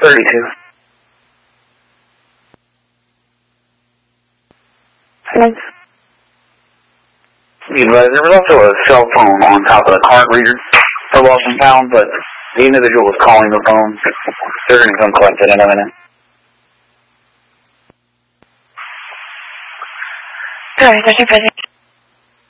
32. Thanks. There was also a cell phone on top of the card reader for lost and found, but the individual was calling the phone. They're going to come collect it in a minute. Alright, that's your present.